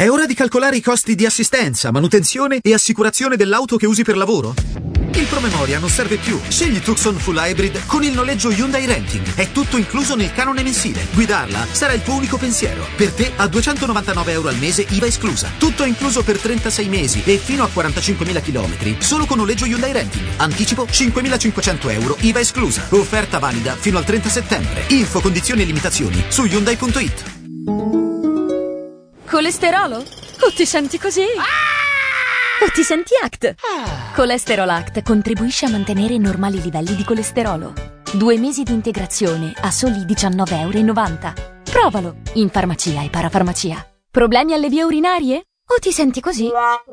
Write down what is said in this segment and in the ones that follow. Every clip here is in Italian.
È ora di calcolare i costi di assistenza, manutenzione e assicurazione dell'auto che usi per lavoro? Il promemoria non serve più. Scegli Tucson Full Hybrid con il noleggio Hyundai Renting. È tutto incluso nel canone mensile. Guidarla sarà il tuo unico pensiero. Per te a €299 al mese, IVA esclusa. Tutto incluso per 36 mesi e fino a 45.000 km. Solo con noleggio Hyundai Renting. Anticipo €5.500, IVA esclusa. Offerta valida fino al 30 settembre. Info, condizioni e limitazioni su Hyundai.it. Colesterolo? O ti senti così? O ti senti ACT? Colesterol ACT contribuisce a mantenere normali livelli di colesterolo. 2 mesi di integrazione a soli €19,90. Provalo in farmacia e parafarmacia. Problemi alle vie urinarie? O ti senti così?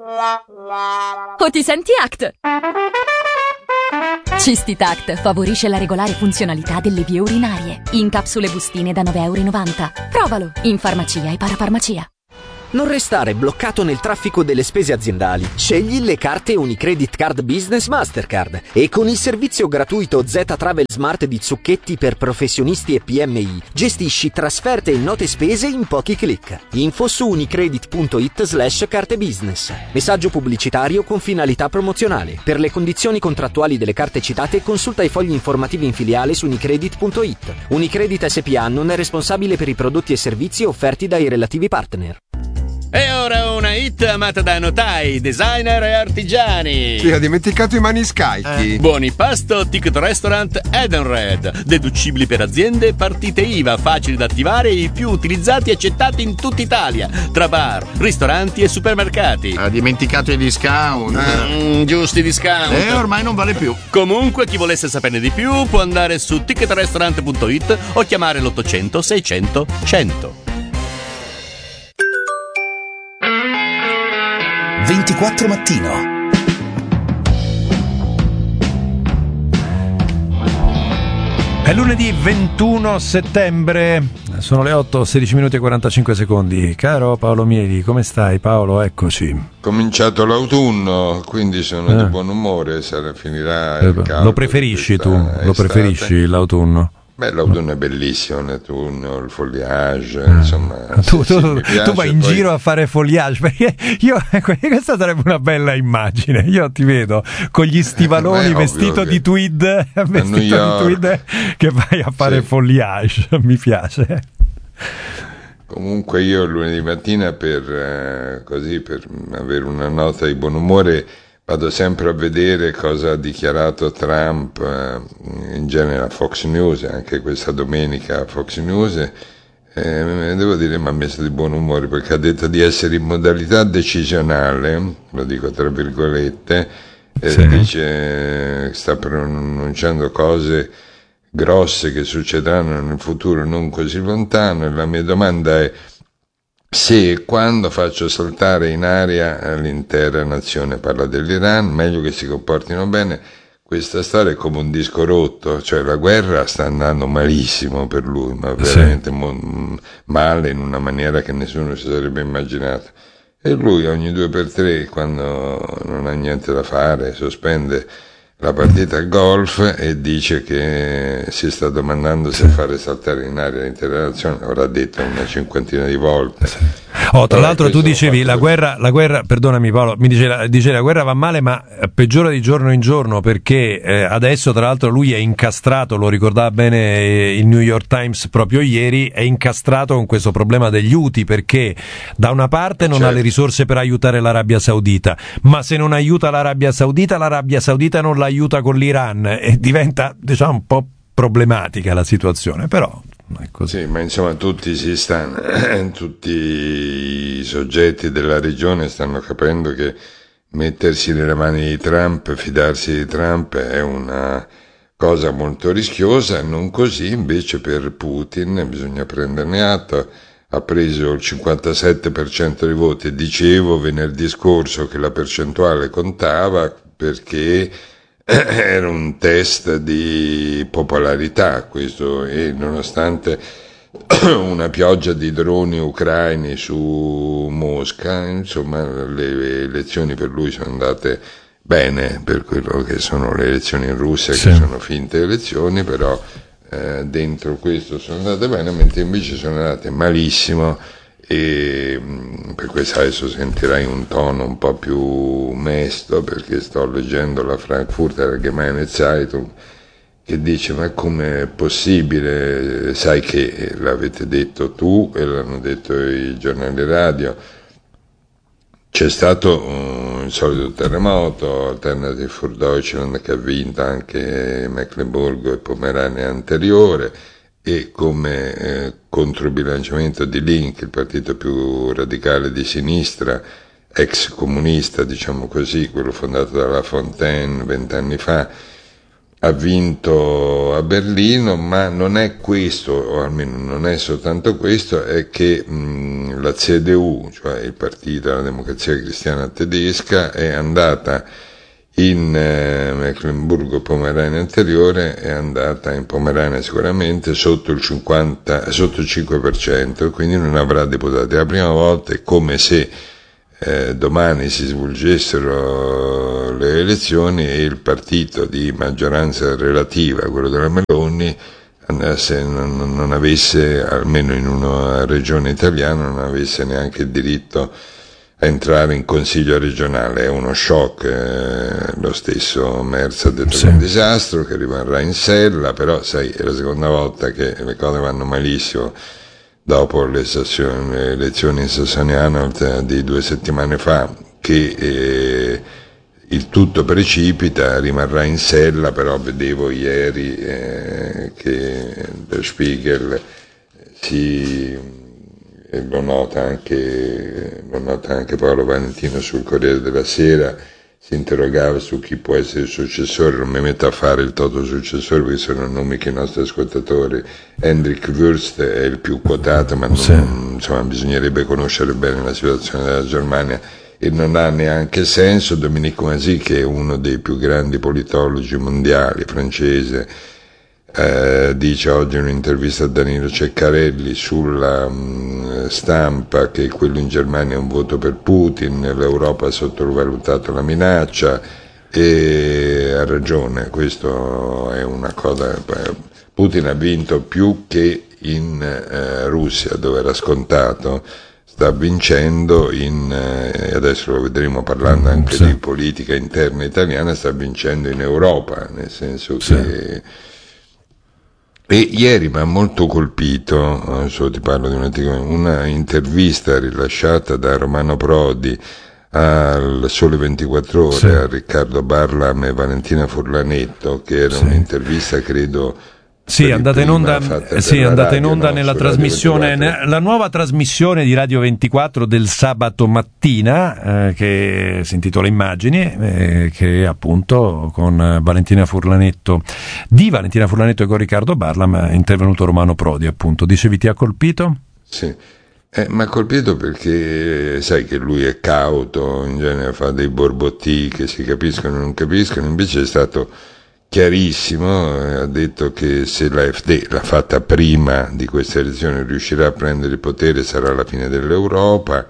O ti senti ACT? Cistitact favorisce la regolare funzionalità delle vie urinarie. In capsule bustine da €9,90. Provalo in farmacia e parafarmacia. Non restare bloccato nel traffico delle spese aziendali. Scegli le carte Unicredit Card Business Mastercard e con il servizio gratuito Z Travel Smart di Zucchetti per professionisti e PMI gestisci trasferte e note spese in pochi clic. Info su unicredit.it/carte business. Messaggio pubblicitario con finalità promozionale. Per le condizioni contrattuali delle carte citate consulta i fogli informativi in filiale su unicredit.it. Unicredit SPA non è responsabile per i prodotti e servizi offerti dai relativi partner. E ora una hit amata da notai, designer e artigiani. Sì, ha dimenticato i maniscalchi. Buoni pasto, ticket restaurant Edenred. Deducibili per aziende, partite IVA, facili da attivare e i più utilizzati e accettati in tutta Italia. Tra bar, ristoranti e supermercati. Ha dimenticato i discount. Giusti discount. Ormai non vale più. Comunque, chi volesse saperne di più può andare su ticketrestaurant.it o chiamare l'800 600 100. 24 mattino. È lunedì 21 settembre, sono le 8, 16 minuti e 45 secondi. Caro Paolo Mieli, come stai Paolo? Eccoci. Cominciato l'autunno, quindi sono di buon umore, finirà il caldo. Lo preferisci tu? Lo preferisci l'autunno? Beh, l'autunno è bellissimo, l'autunno, il foliage, insomma. Tu vai in giro a fare foliage, perché questa sarebbe una bella immagine. Io ti vedo con gli stivaloni vestito di tweed, che vai a fare foliage, mi piace. Comunque io lunedì mattina per avere una nota di buon umore vado sempre a vedere cosa ha dichiarato Trump, in genere a Fox News, anche questa domenica a Fox News, devo dire mi ha messo di buon umore perché ha detto di essere in modalità decisionale, lo dico tra virgolette, dice sta pronunciando cose grosse che succederanno nel futuro non così lontano, e la mia domanda è se e quando faccio saltare in aria l'intera nazione. Parla dell'Iran, meglio che si comportino bene. Questa storia è come un disco rotto, cioè la guerra sta andando malissimo per lui, ma veramente male, in una maniera che nessuno si sarebbe immaginato. E lui ogni 2x3, quando non ha niente da fare, sospende la partita a golf e dice che si sta domandando se fare saltare in aria l'intera nazione. L'avrà detto una cinquantina di volte. Tra l'altro tu dicevi la guerra, perdonami Paolo, mi dice la guerra va male ma peggiora di giorno in giorno, perché adesso tra l'altro lui è incastrato, lo ricordava bene il New York Times proprio ieri, è incastrato con questo problema degli Houthi, perché da una parte non ha le risorse per aiutare l'Arabia Saudita, ma se non aiuta l'Arabia Saudita non la aiuta con l'Iran e diventa un po' problematica la situazione, però è così. Sì, ma insomma tutti i soggetti della regione stanno capendo che mettersi nelle mani di Trump, fidarsi di Trump è una cosa molto rischiosa, non così invece per Putin, bisogna prenderne atto. Ha preso il 57% dei voti e dicevo venerdì scorso che la percentuale contava perché era un test di popolarità questo, e nonostante una pioggia di droni ucraini su Mosca, insomma le elezioni per lui sono andate bene, per quello che sono le elezioni in Russia, che sono finte elezioni, però dentro questo sono andate bene, mentre invece sono andate malissimo e per questo adesso sentirai un tono un po' più mesto, perché sto leggendo la Frankfurter Allgemeine Zeitung che dice: ma come è possibile, sai che l'avete detto tu e l'hanno detto i giornali radio, c'è stato un solito terremoto, Alternative für Deutschland, che ha vinto anche Meckenburgo e Pomerania anteriore, e come controbilanciamento di Link, il partito più radicale di sinistra, ex comunista, diciamo così, quello fondato da La Fontaine 20 anni fa, ha vinto a Berlino. Ma non è questo, o almeno non è soltanto questo, è che la CDU, cioè il partito della democrazia cristiana tedesca, è andata in Mecklenburgo-Pomerania anteriore, è andata in Pomerania sicuramente sotto il 5%, quindi non avrà deputati. La prima volta è come se domani si svolgessero le elezioni e il partito di maggioranza relativa, quello della Meloni, non avesse, almeno in una regione italiana, non avesse neanche il diritto a entrare in consiglio regionale. È uno shock. Lo stesso Merz ha detto che è un disastro, che rimarrà in sella, però sai, è la seconda volta che le cose vanno malissimo dopo le elezioni in Sassania-Anhalt di 2 settimane fa, che il tutto precipita, rimarrà in sella. Però vedevo ieri che Der Spiegel lo nota anche Paolo Valentino sul Corriere della Sera, si interrogava su chi può essere il successore. Non mi metto a fare il toto successore perché sono nomi che i nostri ascoltatori. Hendrik Wüst è il più quotato, ma insomma bisognerebbe conoscere bene la situazione della Germania e non ha neanche senso. Dominique Oisy, che è uno dei più grandi politologi mondiali, francese, dice oggi in un'intervista a Danilo Ceccarelli sulla Stampa che quello in Germania è un voto per Putin, l'Europa ha sottovalutato la minaccia, e ha ragione. Questo è una cosa. Putin ha vinto più che in Russia, dove era scontato. Sta vincendo adesso lo vedremo parlando anche di politica interna italiana, sta vincendo in Europa, nel senso che. E ieri mi ha molto colpito, adesso ti parlo di una intervista rilasciata da Romano Prodi al Sole 24 Ore a Riccardo Barlam e Valentina Furlanetto, che era un'intervista, credo. Sì, è andata in onda nella trasmissione, la nuova trasmissione di Radio 24 del sabato mattina, che si intitola Immagini, che appunto con Valentina Furlanetto e con Riccardo Barlam è intervenuto Romano Prodi, appunto. Dicevi, ti ha colpito? Sì. Mi ha colpito perché sai che lui è cauto, in genere fa dei borbotti che si capiscono o non capiscono, invece è stato chiarissimo, ha detto che se l'AfD l'ha fatta prima di queste elezioni riuscirà a prendere il potere, sarà la fine dell'Europa,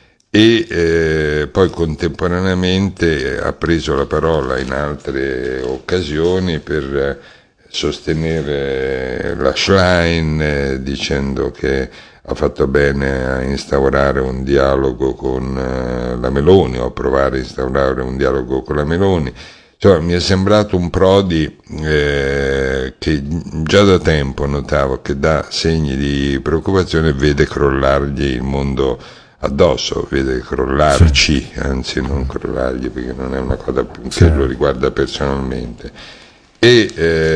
e poi contemporaneamente ha preso la parola in altre occasioni per sostenere la Schlein, dicendo che ha fatto bene a instaurare un dialogo con la Meloni, o a provare a instaurare un dialogo con la Meloni. Cioè, mi è sembrato un Prodi che già da tempo notavo che dà segni di preoccupazione, vede crollargli il mondo addosso, vede crollarci, anzi non crollargli, perché non è una cosa che lo riguarda personalmente. E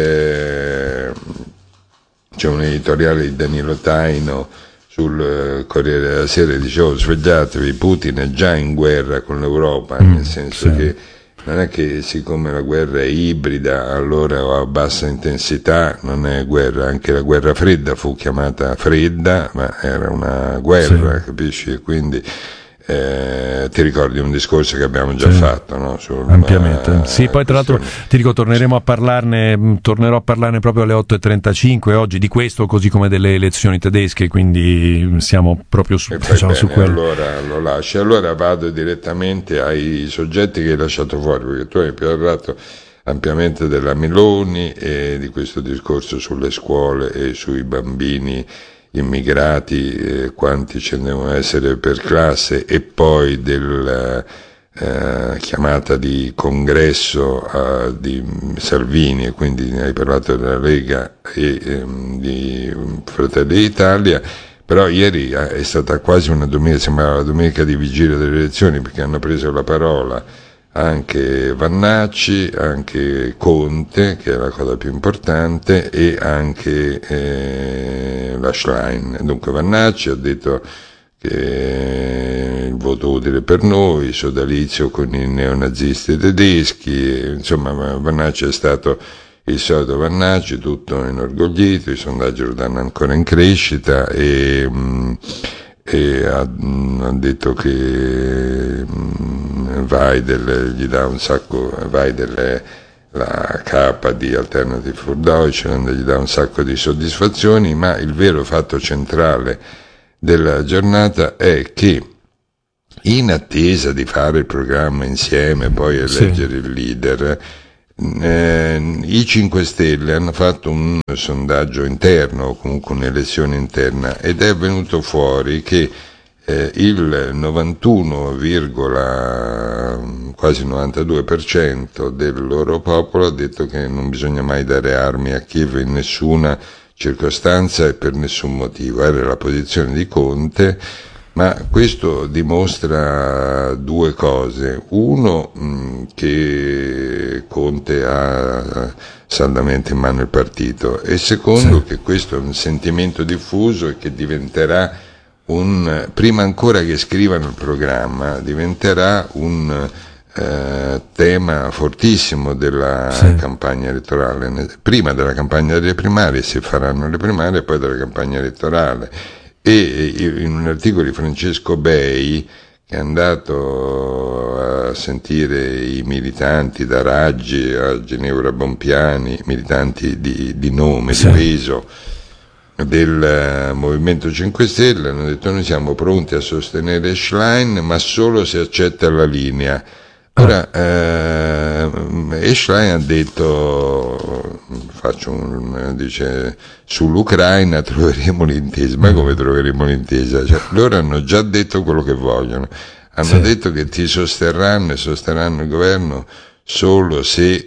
c'è un editoriale di Danilo Taino sul Corriere della Sera, dicevo: svegliatevi, Putin è già in guerra con l'Europa, nel senso che non è che siccome la guerra è ibrida allora o a bassa intensità non è guerra. Anche la guerra fredda fu chiamata fredda, ma era una guerra, capisci? E quindi ti ricordi un discorso che abbiamo già fatto, no? Ampiamente. Sì, poi tra l'altro ti dico, tornerò a parlarne proprio alle 8:35 oggi di questo, così come delle elezioni tedesche, quindi siamo proprio su quello. Allora lo lasci, allora vado direttamente ai soggetti che hai lasciato fuori, perché tu hai parlato ampiamente della Meloni e di questo discorso sulle scuole e sui bambini immigrati, quanti ce ne devono essere per classe, e poi del chiamata di congresso di Salvini, e quindi hai parlato della Lega e di Fratelli d'Italia. Però ieri è stata quasi una domenica, sembrava la domenica di vigilia delle elezioni, perché hanno preso la parola anche Vannacci, anche Conte, che è la cosa più importante, e anche la Schlein. Dunque Vannacci ha detto che il voto utile per noi, sodalizio con i neonazisti tedeschi, insomma Vannacci è stato il solito Vannacci, tutto inorgoglito, i sondaggi lo danno ancora in crescita, e ha detto che Weidel gli dà un sacco, Weidel è la capa di Alternative für Deutschland, gli dà un sacco di soddisfazioni, ma il vero fatto centrale della giornata è che, in attesa di fare il programma insieme, poi eleggere il leader, i 5 Stelle hanno fatto un sondaggio interno, o comunque un'elezione interna, ed è venuto fuori che il 91, quasi 92% del loro popolo ha detto che non bisogna mai dare armi a Kiev in nessuna circostanza e per nessun motivo. Era la posizione di Conte, ma questo dimostra due cose. Uno, che Conte ha saldamente in mano il partito, e secondo, che questo è un sentimento diffuso e che diventerà prima ancora che scrivano il programma, diventerà un tema fortissimo della campagna elettorale. Prima della campagna delle primarie si faranno le primarie, poi della campagna elettorale. E in un articolo di Francesco Bei, che è andato a sentire i militanti da Raggi a Ginevra Bompiani, militanti di nome, di peso del Movimento 5 Stelle, hanno detto: noi siamo pronti a sostenere Schlein, ma solo se accetta la linea. Ora, Schlein ha detto, dice, sull'Ucraina troveremo l'intesa. Ma come troveremo l'intesa? Cioè, loro hanno già detto quello che vogliono, hanno detto che ti sosterranno e sosterranno il governo solo se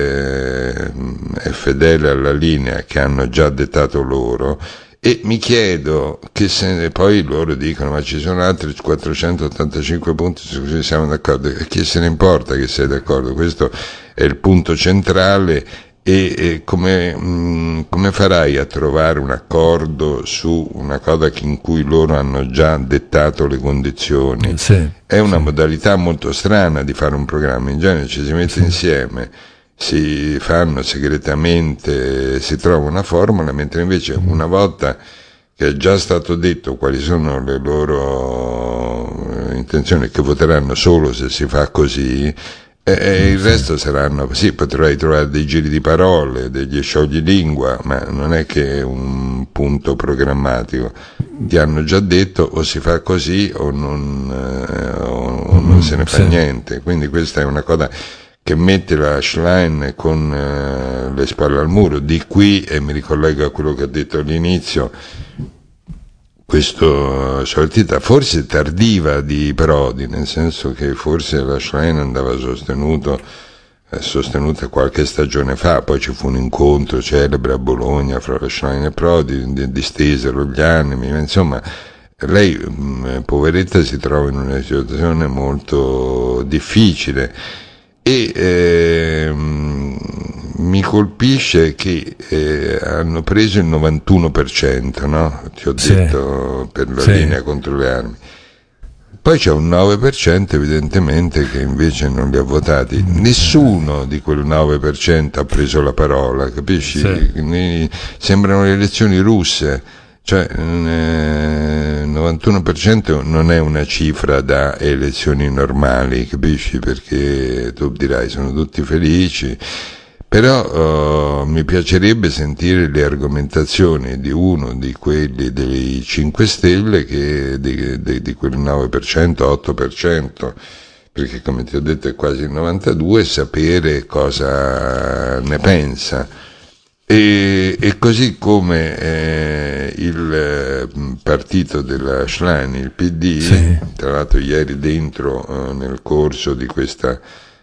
è fedele alla linea che hanno già dettato loro. E mi chiedo, poi loro dicono: ma ci sono altri 485 punti su cui siamo d'accordo. E chi se ne importa che sei d'accordo? Questo è il punto centrale. E come farai a trovare un accordo su una cosa in cui loro hanno già dettato le condizioni? È una modalità molto strana di fare un programma. In genere ci si mette insieme, si fanno segretamente, si trova una formula, mentre invece una volta che è già stato detto quali sono le loro intenzioni, che voteranno solo se si fa così, il resto saranno, potrai trovare dei giri di parole, degli scioglilingua, ma non è che è un punto programmatico. Ti hanno già detto o si fa così o non se ne fa niente. Quindi questa è una cosa che mette la Schlein con le spalle al muro. Di qui, e mi ricollego a quello che ho detto all'inizio, questa sortita forse tardiva di Prodi, nel senso che forse la Schlein andava sostenuta qualche stagione fa, poi ci fu un incontro celebre a Bologna fra la Schlein e Prodi, distesero gli animi, ma insomma lei, poveretta, si trova in una situazione molto difficile. E mi colpisce che hanno preso il 91%, no? Ti ho detto, per la linea contro le armi. Poi c'è un 9% evidentemente che invece non li ha votati. Nessuno di quel 9% ha preso la parola, capisci? Sembrano le elezioni russe. Cioè, 91% non è una cifra da elezioni normali, capisci? Perché tu dirai sono tutti felici, però mi piacerebbe sentire le argomentazioni di uno di quelli dei 5 Stelle che di quel 9%, 8%, perché come ti ho detto è quasi il 92%, sapere cosa ne pensa. E così come il partito della Schlein, il PD, sì, tra l'altro ieri dentro nel corso di questa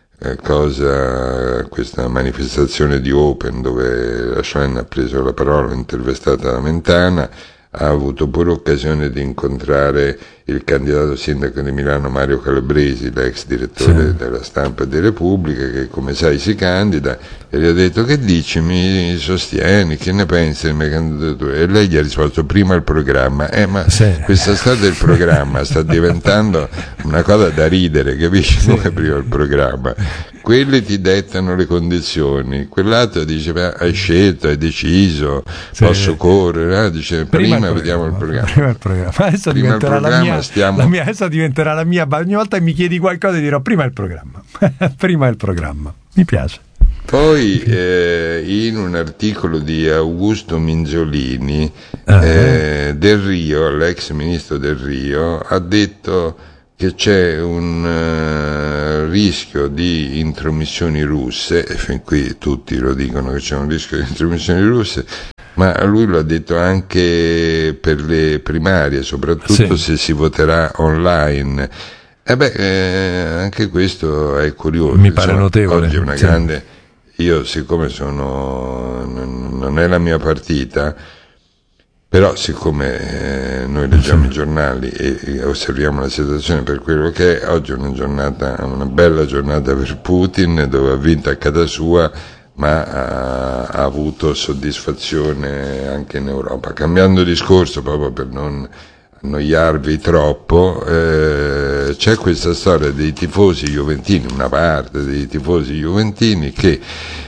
questa manifestazione di Open, dove la Schlein ha preso la parola, intervistata da Mentana, ha avuto pure occasione di incontrare il candidato sindaco di Milano Mario Calabresi, l'ex direttore della Stampa di Repubblica, che come sai si candida, e gli ha detto: che dici, mi sostieni, che ne pensi delle mie candidature? E lei gli ha risposto: prima il programma. Ma questa storia del programma sta diventando una cosa da ridere, capisci? Come prima il programma, quelli ti dettano le condizioni, quell'altro dice: hai scelto, hai deciso, posso correre, dice prima vediamo il programma. Prima il programma. Adesso prima diventerà il programma, adesso diventerà la mia, ogni volta che mi chiedi qualcosa dirò prima il programma. Prima il programma, mi piace. Poi in un articolo di Augusto Minzolini, Del Rio, l'ex ministro Del Rio, ha detto che c'è un rischio di intromissioni russe, e fin qui tutti lo dicono che c'è un rischio di intromissioni russe, ma lui lo ha detto anche per le primarie, soprattutto se si voterà online. Anche questo è curioso. Mi pare notevole. Oggi è una grande... Io, siccome non è la mia partita, però siccome noi leggiamo i giornali e osserviamo la situazione per quello che è, oggi è una bella giornata per Putin, dove ha vinto a casa sua, ma ha avuto soddisfazione anche in Europa. Cambiando discorso, proprio per non annoiarvi troppo, c'è questa storia dei tifosi juventini, una parte dei tifosi juventini che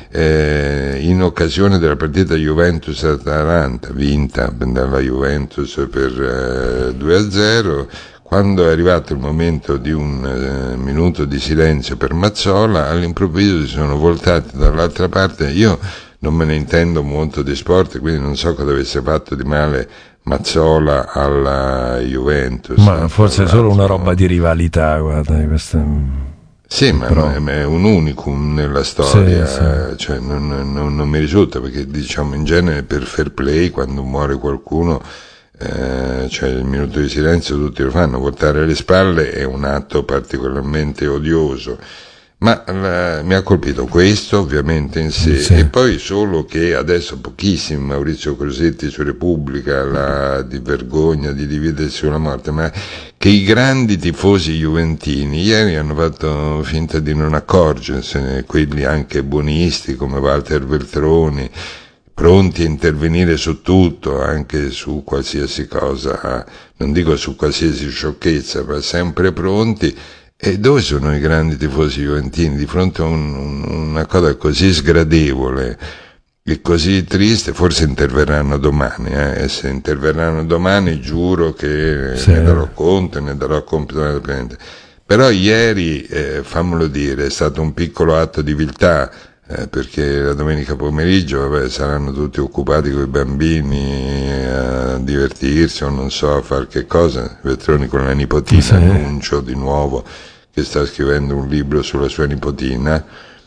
in occasione della partita Juventus-Atalanta, vinta dalla Juventus per 2-0, quando è arrivato il momento di un minuto di silenzio per Mazzola, all'improvviso si sono voltati dall'altra parte. Io non me ne intendo molto di sport, quindi non so cosa avesse fatto di male Mazzola alla Juventus. Ma forse è solo una roba di rivalità, guarda, questa... Sì, ma è un unicum nella storia, cioè non mi risulta, perché diciamo in genere per fair play, quando muore qualcuno, cioè il minuto di silenzio tutti lo fanno, voltare le spalle è un atto particolarmente odioso. Ma mi ha colpito questo ovviamente in sé, e poi solo che adesso pochissimo Maurizio Crosetti su Repubblica, la di vergogna di dividersi sulla morte, ma che i grandi tifosi juventini ieri hanno fatto finta di non accorgersene, quelli anche buonisti come Walter Veltroni, pronti a intervenire su tutto, anche su qualsiasi cosa, non dico su qualsiasi sciocchezza, ma sempre pronti. E dove sono i grandi tifosi juventini di fronte a una cosa così sgradevole e così triste? Forse interverranno domani, e se interverranno domani giuro che ne darò conto, ne darò completamente. Però ieri, fammelo dire, è stato un piccolo atto di viltà, perché la domenica pomeriggio saranno tutti occupati con i bambini a divertirsi o non so a fare che cosa. Veltroni con la nipotina, annuncio di nuovo che sta scrivendo un libro sulla sua nipotina,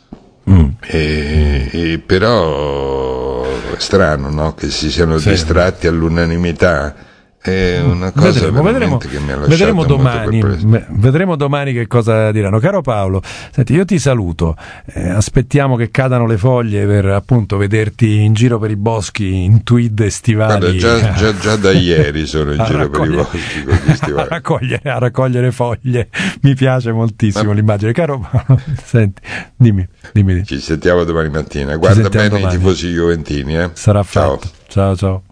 e però è strano, no? Che si siano distratti all'unanimità. È una cosa che mi ha lasciato vedremo domani che cosa diranno. Caro Paolo, senti, io ti saluto, aspettiamo che cadano le foglie per appunto vederti in giro per i boschi in tweed estivali. Guarda, già da ieri sono in giro per i boschi con gli stivali a raccogliere foglie. Mi piace moltissimo l'immagine. Caro Paolo, senti, dimmi. Ci sentiamo domani mattina. Guarda bene i tifosi juventini, sarà fatto. Ciao.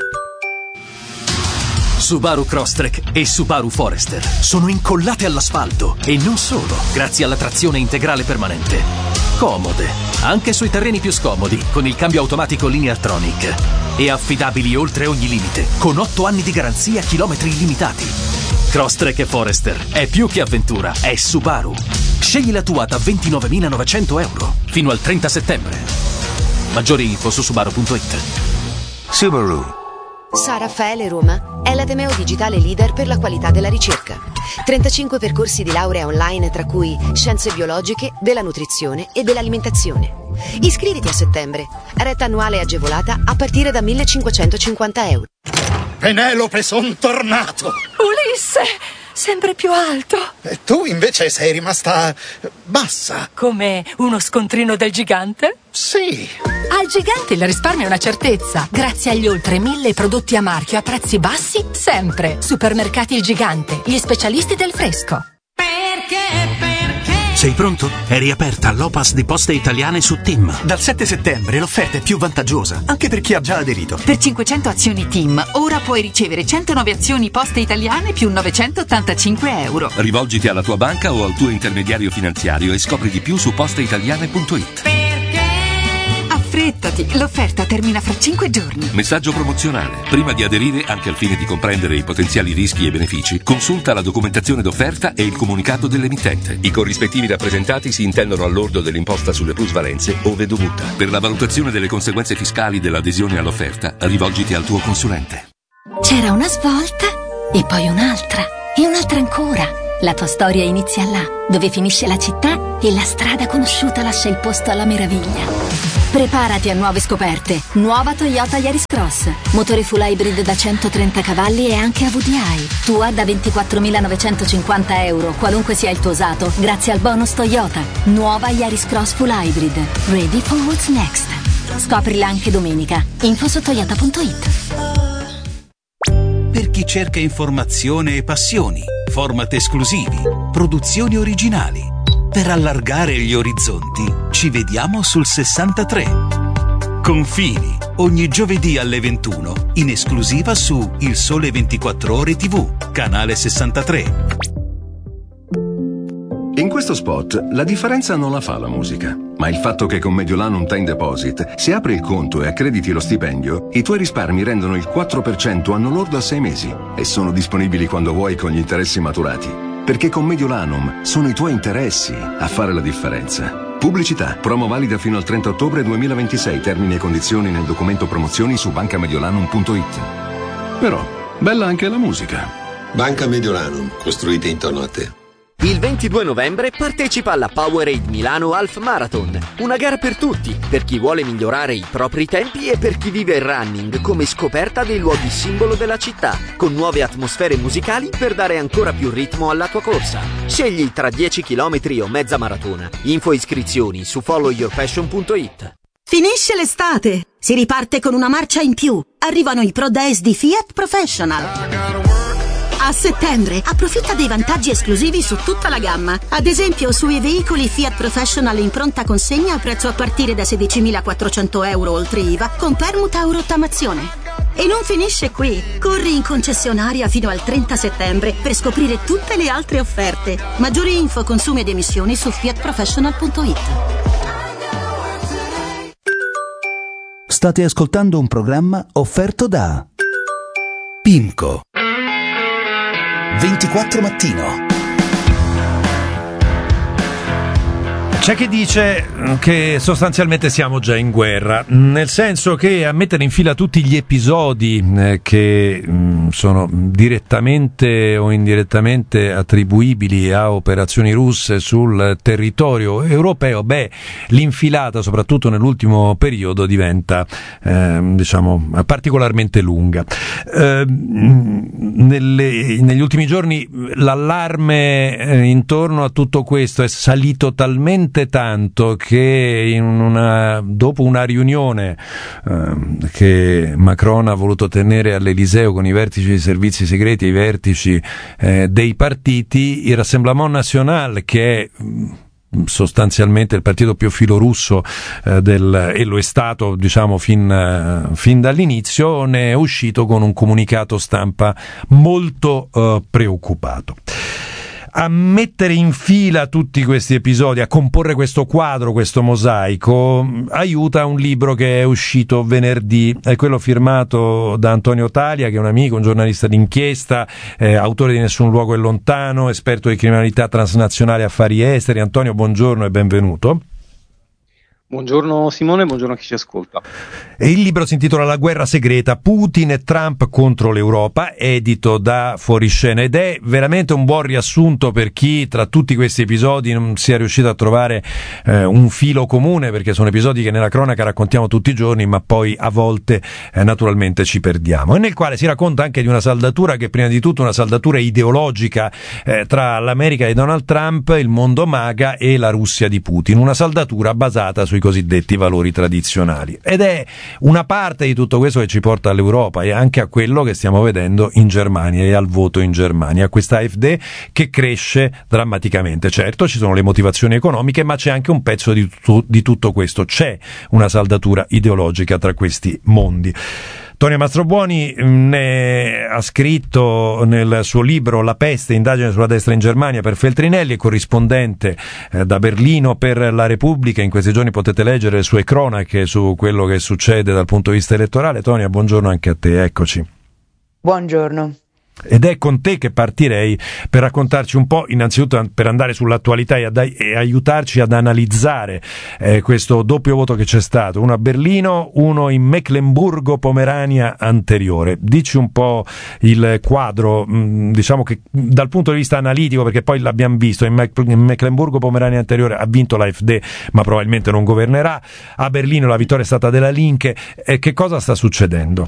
Subaru Crosstrek e Subaru Forester sono incollate all'asfalto, e non solo, grazie alla trazione integrale permanente. Comode, anche sui terreni più scomodi, con il cambio automatico Lineartronic. E affidabili oltre ogni limite, con 8 anni di garanzia e chilometri illimitati. Crosstrek e Forester è più che avventura, è Subaru. Scegli la tua da €29.900 fino al 30 settembre. Maggiori info su Subaru.it. Subaru. Sa Raffaele Roma è l'Ateneo digitale leader per la qualità della ricerca. 35 percorsi di laurea online, tra cui scienze biologiche, della nutrizione e dell'alimentazione. Iscriviti a settembre. Retta annuale agevolata a partire da 1.550 euro. Penelope, son tornato! Ulisse, sempre più alto. E tu invece sei rimasta bassa. Come uno scontrino del gigante? Sì. Al gigante il risparmio è una certezza. Grazie agli oltre 1.000 prodotti a marchio a prezzi bassi, sempre. Supermercati Il Gigante, gli specialisti del fresco. Sei pronto? È riaperta l'Opas di Poste Italiane su TIM. Dal 7 settembre l'offerta è più vantaggiosa, anche per chi ha già aderito. Per 500 azioni TIM, ora puoi ricevere 109 azioni Poste Italiane più 985 euro. Rivolgiti alla tua banca o al tuo intermediario finanziario e scopri di più su posteitaliane.it. Affrettati, l'offerta termina fra 5 giorni. Messaggio promozionale. Prima di aderire, anche al fine di comprendere i potenziali rischi e benefici, consulta la documentazione d'offerta e il comunicato dell'emittente. I corrispettivi rappresentati si intendono al lordo dell'imposta sulle plusvalenze, ove dovuta. Per la valutazione delle conseguenze fiscali dell'adesione all'offerta, rivolgiti al tuo consulente. C'era una svolta e poi un'altra e un'altra ancora. La tua storia inizia là, dove finisce la città e la strada conosciuta lascia il posto alla meraviglia. Preparati a nuove scoperte. Nuova Toyota Yaris Cross. Motore full hybrid da 130 cavalli e anche a VDI. Tua da 24.950 euro, qualunque sia il tuo usato, grazie al bonus Toyota. Nuova Yaris Cross full hybrid. Ready for what's next. Scoprila anche domenica. Info su toyota.it. Per chi cerca informazione e passioni, format esclusivi, produzioni originali. Per allargare gli orizzonti, ci vediamo sul 63. Confini, ogni giovedì alle 21, in esclusiva su Il Sole 24 Ore TV, canale 63. In questo spot la differenza non la fa la musica, ma il fatto che con Mediolanum Time Deposit, se apri il conto e accrediti lo stipendio, i tuoi risparmi rendono il 4% anno lordo a 6 mesi e sono disponibili quando vuoi con gli interessi maturati. Perché con Mediolanum sono i tuoi interessi a fare la differenza. Pubblicità, promo valida fino al 30 ottobre 2026, termini e condizioni nel documento promozioni su bancamediolanum.it. Però, bella anche la musica. Banca Mediolanum, costruite intorno a te. Il 22 novembre partecipa alla Powerade Milano Half Marathon, una gara per tutti, per chi vuole migliorare i propri tempi e per chi vive il running come scoperta dei luoghi simbolo della città, con nuove atmosfere musicali per dare ancora più ritmo alla tua corsa. Scegli tra 10 km o mezza maratona. Info e iscrizioni su followyourpassion.it. Finisce l'estate, si riparte con una marcia in più. Arrivano i Pro Days di Fiat Professional. A settembre approfitta dei vantaggi esclusivi su tutta la gamma. Ad esempio sui veicoli Fiat Professional in pronta consegna a prezzo a partire da 16.400 euro oltre IVA con permuta o rottamazione. E non finisce qui. Corri in concessionaria fino al 30 settembre per scoprire tutte le altre offerte. Maggiori info, consumi ed emissioni su fiatprofessional.it. State ascoltando un programma offerto da PIMCO 24 Mattino. C'è chi dice che sostanzialmente siamo già in guerra, nel senso che a mettere in fila tutti gli episodi che sono direttamente o indirettamente attribuibili a operazioni russe sul territorio europeo, l'infilata, soprattutto nell'ultimo periodo, diventa particolarmente lunga. Negli ultimi giorni l'allarme intorno a tutto questo è salito talmente tanto che dopo una riunione che Macron ha voluto tenere all'Eliseo con i vertici dei servizi segreti e i vertici dei partiti, il Rassemblement National, che è sostanzialmente il partito più filorusso e lo è stato fin dall'inizio, ne è uscito con un comunicato stampa molto preoccupato. A mettere in fila tutti questi episodi, a comporre questo quadro, questo mosaico, aiuta un libro che è uscito venerdì, è quello firmato da Antonio Talia, che è un amico, un giornalista d'inchiesta, autore di Nessun luogo è lontano, esperto di criminalità transnazionale e affari esteri. Antonio, buongiorno e benvenuto. Buongiorno Simone, buongiorno a chi ci ascolta. E il libro si intitola La guerra segreta, Putin e Trump contro l'Europa, edito da Fuoriscena, ed è veramente un buon riassunto per chi tra tutti questi episodi non sia riuscito a trovare un filo comune, perché sono episodi che nella cronaca raccontiamo tutti i giorni, ma poi a volte naturalmente ci perdiamo, e nel quale si racconta anche di una saldatura che prima di tutto una saldatura ideologica tra l'America di Donald Trump, il mondo MAGA e la Russia di Putin, una saldatura basata sui cosiddetti valori tradizionali, ed è una parte di tutto questo che ci porta all'Europa e anche a quello che stiamo vedendo in Germania e al voto in Germania, questa AfD che cresce drammaticamente. Certo, ci sono le motivazioni economiche, ma c'è anche un pezzo di tutto questo, c'è una saldatura ideologica tra questi mondi. Tonia Mastrobuoni ne ha scritto nel suo libro La peste, indagine sulla destra in Germania per Feltrinelli, è corrispondente da Berlino per La Repubblica. In questi giorni potete leggere le sue cronache su quello che succede dal punto di vista elettorale. Tonia, buongiorno anche a te, eccoci. Buongiorno. Ed è con te che partirei per raccontarci un po', innanzitutto per andare sull'attualità e aiutarci ad analizzare questo doppio voto che c'è stato, uno a Berlino, uno in Mecklenburgo-Pomerania anteriore. Dici un po' il quadro, diciamo che dal punto di vista analitico, perché poi l'abbiamo visto, in Mecklenburgo-Pomerania anteriore ha vinto l'AfD, ma probabilmente non governerà. A Berlino la vittoria è stata della Linke. Che cosa sta succedendo?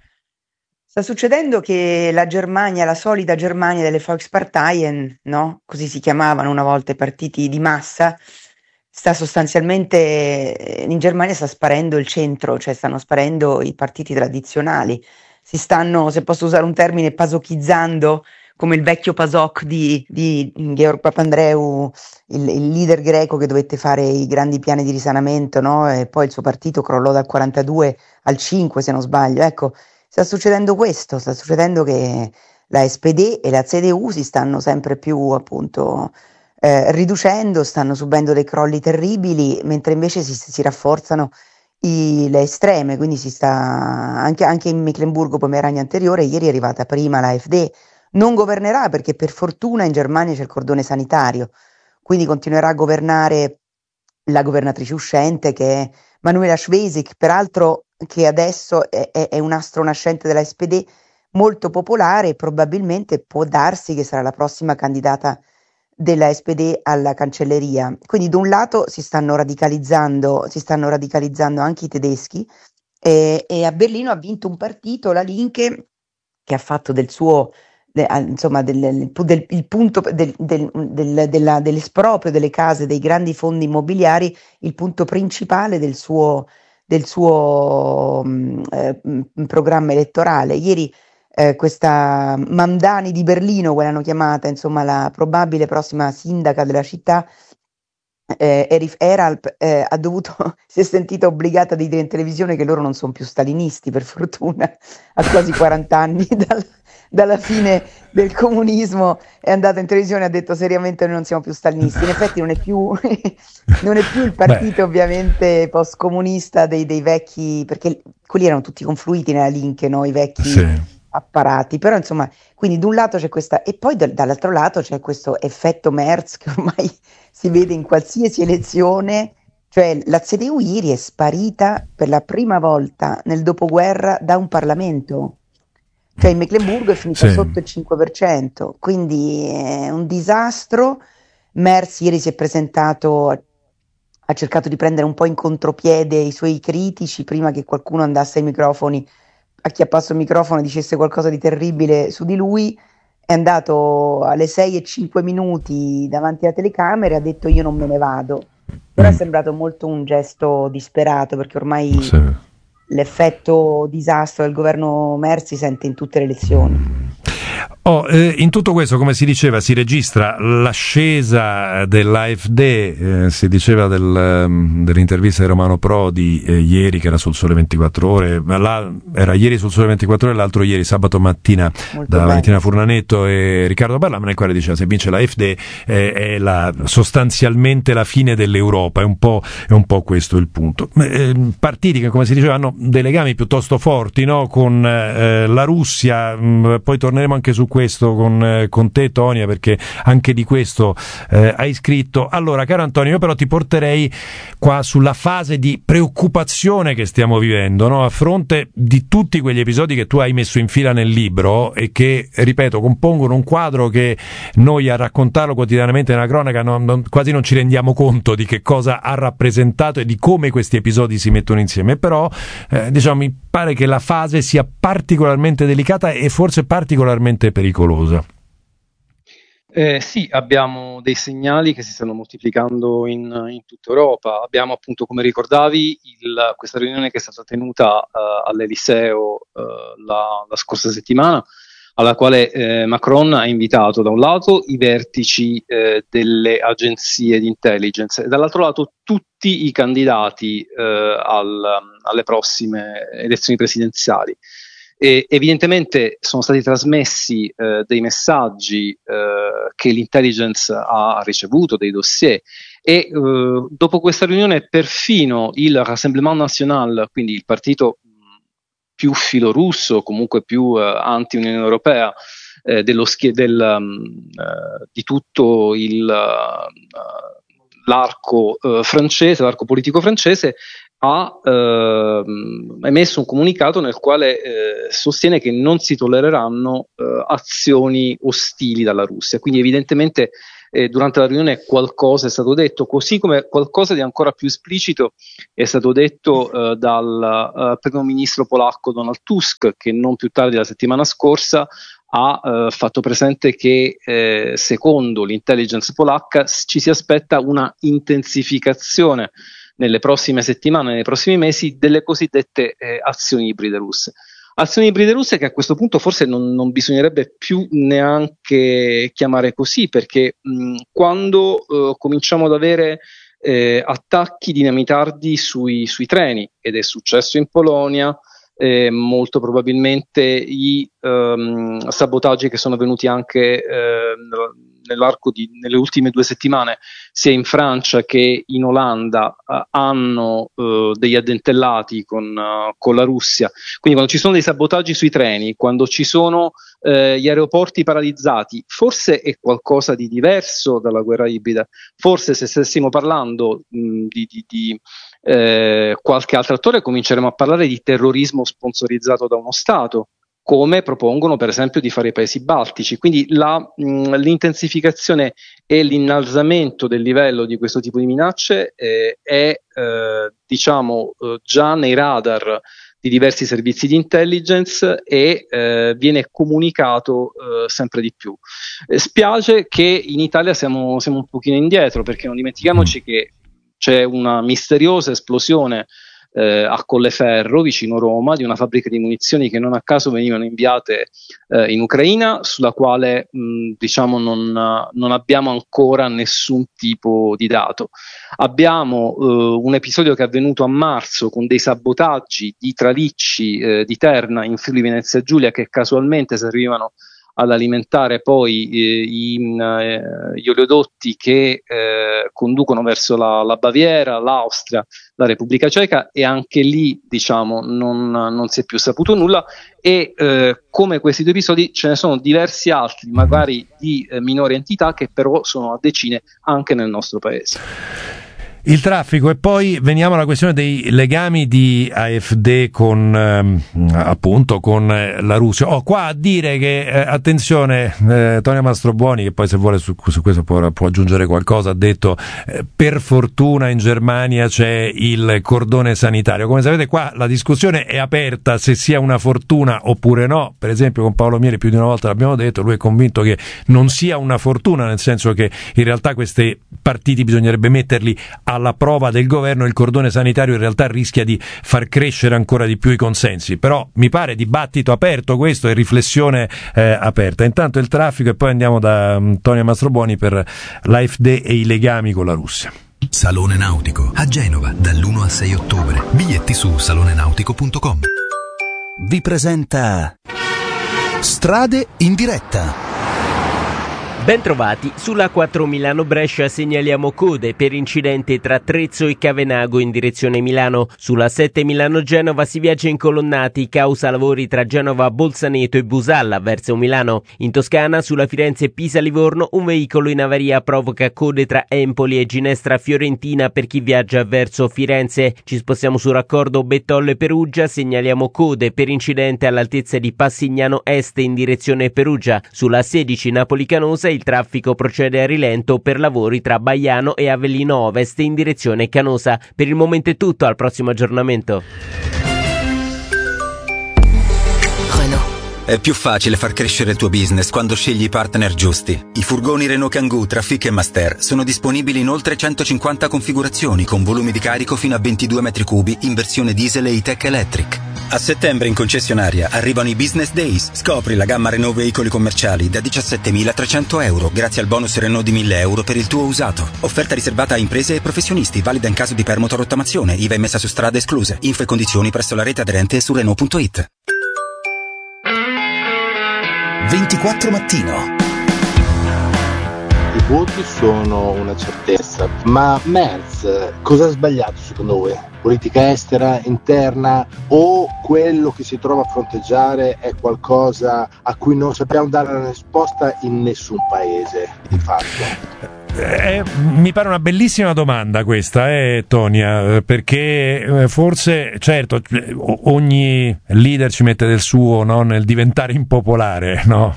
Sta succedendo che la Germania, la solida Germania delle Volksparteien, no? Così si chiamavano una volta i partiti di massa, sta sostanzialmente, in Germania sta sparendo il centro, cioè stanno sparendo i partiti tradizionali, si stanno, se posso usare un termine, pasochizzando, come il vecchio PASOK di Georg Papandreou, il leader greco che dovette fare i grandi piani di risanamento, no? E poi il suo partito crollò dal 42 al 5, se non sbaglio, ecco. Sta succedendo questo, sta succedendo che la SPD e la CDU si stanno sempre più appunto riducendo, stanno subendo dei crolli terribili, mentre invece si rafforzano le estreme, quindi si sta anche in Mecklenburgo-Pomerania anteriore, ieri è arrivata prima la AfD, non governerà perché per fortuna in Germania c'è il cordone sanitario, quindi continuerà a governare la governatrice uscente che è Manuela Schwesig, peraltro che adesso è un astro nascente della SPD molto popolare e probabilmente può darsi che sarà la prossima candidata della SPD alla cancelleria. Quindi da un lato si stanno radicalizzando anche i tedeschi e a Berlino ha vinto un partito, la Linke, che ha fatto del suo il punto dell'esproprio delle case dei grandi fondi immobiliari il punto principale del suo programma elettorale. Ieri questa Mamdani di Berlino, quella l'hanno chiamata, insomma la probabile prossima sindaca della città, Erif Eralp, si è sentita obbligata a dire in televisione che loro non sono più stalinisti, per fortuna, a quasi 40 anni dalla fine del comunismo, è andata in televisione e ha detto seriamente noi non siamo più stalinisti. In effetti non è più il partito ovviamente post-comunista dei vecchi, perché quelli erano tutti confluiti nella Linke, no? I vecchi apparati, però insomma, quindi da un lato c'è questa, e poi dall'altro lato c'è questo effetto Merz che ormai si vede in qualsiasi elezione, cioè la CDU ieri è sparita per la prima volta nel dopoguerra da un Parlamento. Cioè in Mecklenburgo è finita sotto il 5%, quindi è un disastro. Merz ieri si è presentato, ha cercato di prendere un po' in contropiede i suoi critici prima che qualcuno andasse ai microfoni, acchiappasse il microfono e dicesse qualcosa di terribile su di lui. È andato alle 6:05 davanti alla telecamera e ha detto io non me ne vado, però è sembrato molto un gesto disperato perché ormai l'effetto disastro del governo Merz si sente in tutte le elezioni. In tutto questo, come si diceva, si registra l'ascesa dell'AfD, si diceva dell'intervista di Romano Prodi ieri, che era sul Sole 24 Ore, era ieri sul Sole 24 Ore, l'altro ieri sabato mattina da Valentina Furnanetto e Riccardo Barlama, nel quale diceva se vince l'AfD è sostanzialmente la fine dell'Europa, è un po' questo il punto. Partiti che, come si diceva, hanno dei legami piuttosto forti, no? Con la Russia, poi torneremo anche su questo con te, Tonia, perché anche di questo hai scritto. Allora, caro Antonio, io però ti porterei qua sulla fase di preoccupazione che stiamo vivendo, no? A fronte di tutti quegli episodi che tu hai messo in fila nel libro e che, ripeto, compongono un quadro che noi a raccontarlo quotidianamente nella cronaca quasi non ci rendiamo conto di che cosa ha rappresentato e di come questi episodi si mettono insieme, però diciamo mi pare che la fase sia particolarmente delicata e forse particolarmente pericolosa. Sì, abbiamo dei segnali che si stanno moltiplicando in tutta Europa. Abbiamo appunto, come ricordavi, questa riunione che è stata tenuta all'Eliseo la scorsa settimana, alla quale Macron ha invitato da un lato i vertici delle agenzie di intelligence e dall'altro lato tutti i candidati alle prossime elezioni presidenziali. E evidentemente sono stati trasmessi dei messaggi che l'intelligence ha ricevuto, dei dossier, e dopo questa riunione perfino il Rassemblement National, quindi il partito più filorusso, comunque più anti-Unione Europea, di tutto l'arco francese, l'arco politico francese, ha emesso un comunicato nel quale sostiene che non si tollereranno azioni ostili dalla Russia. Quindi evidentemente durante la riunione qualcosa è stato detto, così come qualcosa di ancora più esplicito è stato detto dal primo ministro polacco Donald Tusk, che non più tardi la settimana scorsa ha fatto presente che secondo l'intelligence polacca ci si aspetta una intensificazione nelle prossime settimane, nei prossimi mesi, delle cosiddette azioni ibride russe. Azioni ibride russe che a questo punto forse non bisognerebbe più neanche chiamare così, perché quando cominciamo ad avere attacchi dinamitardi sui treni, ed è successo in Polonia, molto probabilmente i sabotaggi che sono avvenuti anche nell'arco nelle ultime 2 settimane, sia in Francia che in Olanda, hanno degli addentellati con la Russia. Quindi quando ci sono dei sabotaggi sui treni, quando ci sono gli aeroporti paralizzati, forse è qualcosa di diverso dalla guerra ibrida. Forse se stessimo parlando di qualche altro attore, cominceremo a parlare di terrorismo sponsorizzato da uno Stato, come propongono per esempio di fare i paesi baltici. Quindi l'intensificazione e l'innalzamento del livello di questo tipo di minacce è già nei radar di diversi servizi di intelligence e viene comunicato sempre di più. Spiace che in Italia siamo un pochino indietro, perché non dimentichiamoci che c'è una misteriosa esplosione a Colleferro, vicino Roma, di una fabbrica di munizioni che non a caso venivano inviate in Ucraina, sulla quale non abbiamo ancora nessun tipo di dato. Abbiamo un episodio che è avvenuto a marzo con dei sabotaggi di tralicci di Terna in Friuli Venezia Giulia, che casualmente servivano ad alimentare poi gli oleodotti che conducono verso la Baviera, l'Austria, la Repubblica Ceca, e anche lì non si è più saputo nulla. E come questi 2 episodi ce ne sono diversi altri, magari di minore entità, che però sono a decine anche nel nostro paese. Il traffico, e poi veniamo alla questione dei legami di AfD con appunto con la Russia. Qua a dire che attenzione, Tonia Mastrobuoni, che poi se vuole su questo può aggiungere qualcosa, ha detto per fortuna in Germania c'è il cordone sanitario. Come sapete, qua la discussione è aperta se sia una fortuna oppure no. Per esempio con Paolo Mieli più di una volta l'abbiamo detto, lui è convinto che non sia una fortuna, nel senso che in realtà questi partiti bisognerebbe metterli alla prova del governo. Il cordone sanitario in realtà rischia di far crescere ancora di più i consensi, però mi pare dibattito aperto questo e riflessione aperta. Intanto il traffico, e poi andiamo da Tonia Mastrobuoni per l'AfD e i legami con la Russia. Salone Nautico a Genova dall'1 al 6 ottobre. Biglietti su salonenautico.com. Vi presenta Strade in diretta. Bentrovati, sulla 4 Milano-Brescia segnaliamo code per incidente tra Trezzo e Cavenago in direzione Milano. Sulla 7 Milano-Genova si viaggia incolonnati causa lavori tra Genova, Bolzaneto e Busalla verso Milano. In Toscana, sulla Firenze-Pisa-Livorno, un veicolo in avaria provoca code tra Empoli e Ginestra-Fiorentina per chi viaggia verso Firenze. Ci spostiamo sul raccordo Bettolle-Perugia, segnaliamo code per incidente all'altezza di Passignano Est in direzione Perugia. Sulla 16 Napoli-Canosa il traffico procede a rilento per lavori tra Baiano e Avellino Ovest in direzione Canosa. Per il momento è tutto, al prossimo aggiornamento. È più facile far crescere il tuo business quando scegli i partner giusti. I furgoni Renault Kangoo, Trafic e Master sono disponibili in oltre 150 configurazioni con volumi di carico fino a 22 metri cubi in versione diesel e E-Tech Electric. A settembre in concessionaria arrivano i Business Days. Scopri la gamma Renault veicoli commerciali da 17.300 euro grazie al bonus Renault di 1.000 euro per il tuo usato. Offerta riservata a imprese e professionisti, valida in caso di permuta o rottamazione, IVA emessa su strade escluse. Info e condizioni presso la rete aderente su Renault.it. 24 Mattino. I voti sono una certezza, ma Merz cosa ha sbagliato secondo voi? Politica estera, interna, o quello che si trova a fronteggiare è qualcosa a cui non sappiamo dare una risposta in nessun paese, di fatto? Mi pare una bellissima domanda questa, Tonia, perché forse, certo, ogni leader ci mette del suo, no, nel diventare impopolare, no?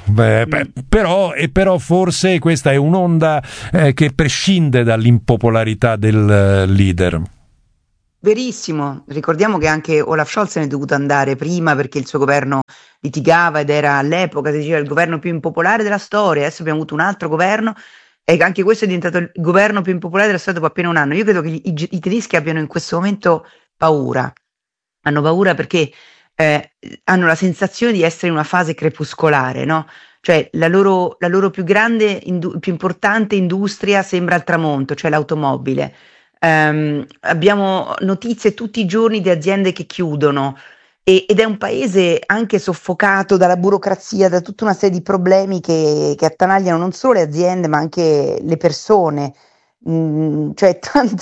Però forse questa è un'onda che prescinde dall'impopolarità del leader. Verissimo, ricordiamo che anche Olaf Scholz se ne è dovuto andare prima perché il suo governo litigava ed era all'epoca, si diceva, il governo più impopolare della storia. Adesso abbiamo avuto un altro governo e anche questo è diventato il governo più impopolare della storia dopo appena un anno. Io credo che i tedeschi abbiano in questo momento paura, hanno paura perché hanno la sensazione di essere in una fase crepuscolare, no? Cioè la loro più grande, più importante industria sembra al tramonto, cioè l'automobile. Abbiamo notizie tutti i giorni di aziende che chiudono ed è un paese anche soffocato dalla burocrazia, da tutta una serie di problemi che attanagliano non solo le aziende ma anche le persone. Cioè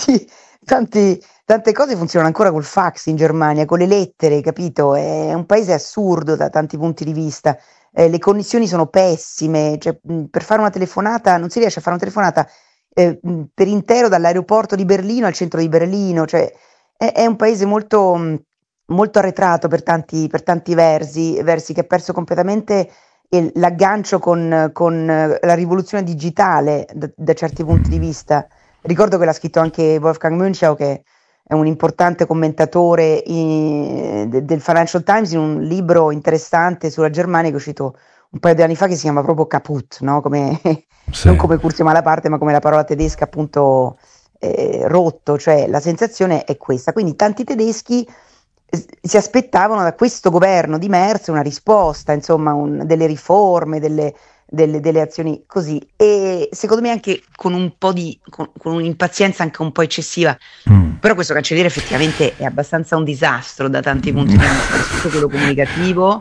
tante cose funzionano ancora col fax in Germania, con le lettere, capito? È un paese assurdo da tanti punti di vista. Le connessioni sono pessime, cioè, per fare una telefonata non si riesce a fare una telefonata per intero dall'aeroporto di Berlino al centro di Berlino, cioè è un paese molto, molto arretrato per tanti versi che ha perso completamente l'aggancio con la rivoluzione digitale da certi punti di vista. Ricordo che l'ha scritto anche Wolfgang Münchau, che è un importante commentatore del Financial Times, in un libro interessante sulla Germania che è uscito un paio di anni fa, che si chiama proprio Kaput, no? Come sì. Non come Curzio Malaparte, ma come la parola tedesca appunto rotto, cioè la sensazione è questa. Quindi tanti tedeschi si aspettavano da questo governo di Merz una risposta, insomma, delle riforme, delle azioni così, e secondo me anche con un po' con un'impazienza anche un po' eccessiva. Però questo cancelliere effettivamente è abbastanza un disastro da tanti punti di vista, soprattutto quello comunicativo.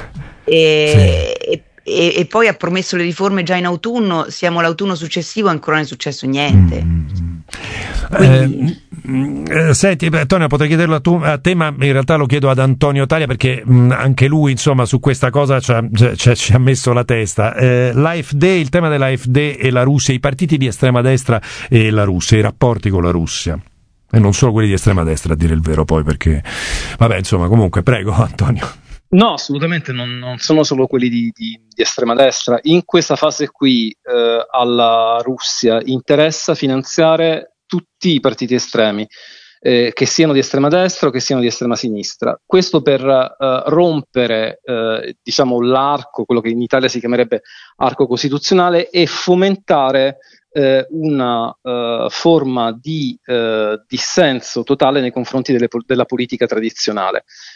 E poi ha promesso le riforme già in autunno, siamo l'autunno successivo e ancora non è successo niente. Senti, Antonio, potrei chiederlo a te, ma in realtà lo chiedo ad Antonio Talia perché anche lui, insomma, su questa cosa ci ha messo la testa. L'AfD, il tema dell'AfD e la Russia, i partiti di estrema destra e la Russia, i rapporti con la Russia. E non solo quelli di estrema destra, a dire il vero, poi, perché vabbè, insomma, comunque, prego, Antonio. No, assolutamente non sono solo quelli di estrema destra. In questa fase qui alla Russia interessa finanziare tutti i partiti estremi, che siano di estrema destra o che siano di estrema sinistra. Questo per rompere diciamo l'arco, quello che in Italia si chiamerebbe arco costituzionale, e fomentare una forma di dissenso totale nei confronti della politica tradizionale.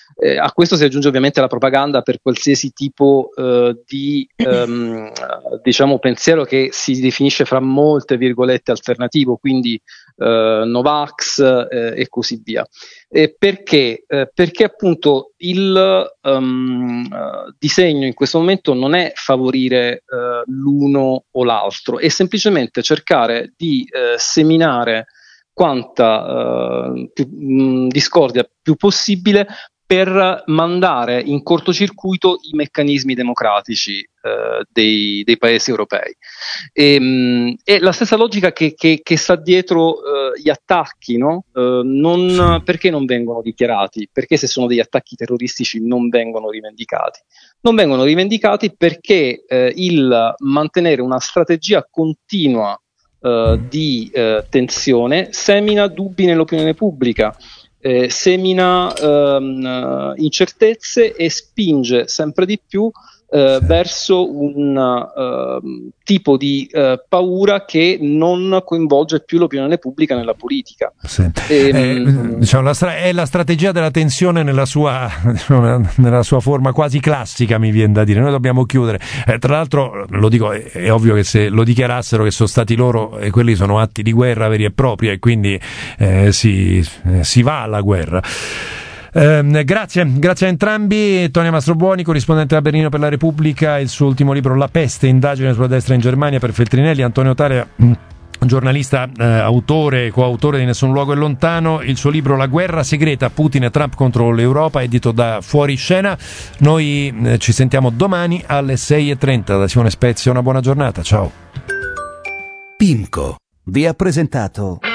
A questo si aggiunge ovviamente la propaganda per qualsiasi tipo di diciamo pensiero che si definisce fra molte virgolette alternativo, quindi Novax e così via. Perché appunto il disegno in questo momento non è favorire l'uno o l'altro, è semplicemente cercare di seminare quanta discordia più possibile per mandare in cortocircuito i meccanismi democratici dei paesi europei. E la stessa logica che sta dietro gli attacchi, no? Perché non vengono dichiarati? Perché se sono degli attacchi terroristici non vengono rivendicati? Non vengono rivendicati perché il mantenere una strategia continua di tensione semina dubbi nell'opinione pubblica, semina incertezze e spinge sempre di più verso un tipo di paura che non coinvolge più l'opinione pubblica nella politica. Sì. Diciamo, è la strategia della tensione nella sua forma quasi classica, mi viene da dire. Noi dobbiamo chiudere. Tra l'altro, lo dico, è ovvio che se lo dichiarassero che sono stati loro, e quelli sono atti di guerra veri e propri, e quindi si va alla guerra. Grazie a entrambi. Tonia Mastrobuoni, corrispondente da Berlino per la Repubblica, il suo ultimo libro La peste, indagine sulla destra in Germania, per Feltrinelli. Antonio Tarea, giornalista, coautore di Nessun luogo è lontano, il suo libro La guerra segreta, Putin e Trump contro l'Europa, edito da Fuoriscena. Noi ci sentiamo domani alle 6:30 da Simone Spezia. Una buona giornata, ciao. PIMCO vi ha presentato